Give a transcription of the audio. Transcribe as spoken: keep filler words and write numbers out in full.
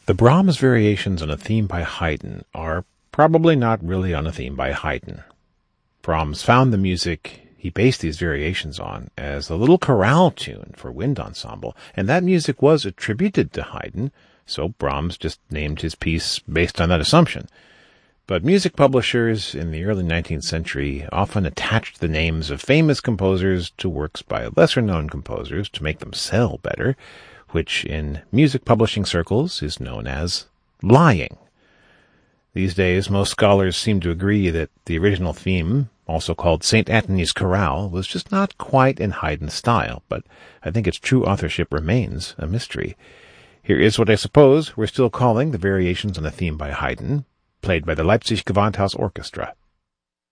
The Brahms variations on a theme by Haydn are probably not really on a theme by Haydn. Brahms found the music he based these variations on as a little chorale tune for wind ensemble, and that music was attributed to Haydn, so Brahms just named his piece based on that assumption. But music publishers in the early nineteenth century often attached the names of famous composers to works by lesser-known composers to make them sell better, which in music publishing circles is known as lying. These days, most scholars seem to agree that the original theme, also called Saint Antony's Chorale, was just not quite in Haydn's style, but I think its true authorship remains a mystery. Here is what I suppose we're still calling the variations on a theme by Haydn, played by the Leipzig Gewandhaus Orchestra.